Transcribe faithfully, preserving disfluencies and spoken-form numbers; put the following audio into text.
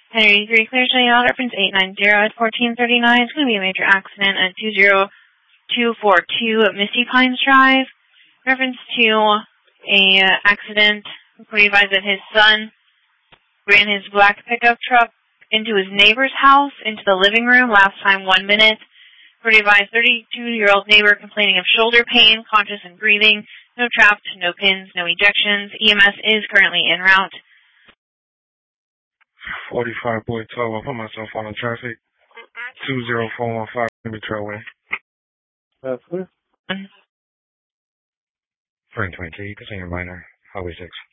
Henry three, clear showing out, reference eight nine zero at fourteen thirty-nine. It's going to be a major accident at two zero two four two at Misty Pines Drive. Reference to a uh, accident where he advised that his son ran his black pickup truck into his neighbor's house, into the living room, last time one minute. Where he advised thirty-two-year-old neighbor complaining of shoulder pain, conscious and breathing, no trapped, no pins, no ejections. E M S is currently en route. forty-five Boy twelve, I'll put myself on the traffic. two zero four one five, maybe Trailway. That's clear. Frame twenty-three, continue minor, Highway six.